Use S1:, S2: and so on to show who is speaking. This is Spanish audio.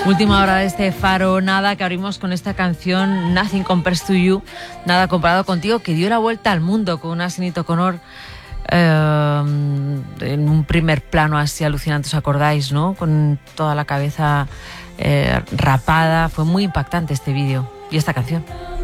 S1: Última hora de este Faro Nada, que abrimos con esta canción Nothing Compares to You, Nada comparado contigo, que dio la vuelta al mundo con una Sinéad O'Connor en un primer plano así alucinante, ¿os acordáis, no? Con toda la cabeza rapada. Fue muy impactante este vídeo y esta canción.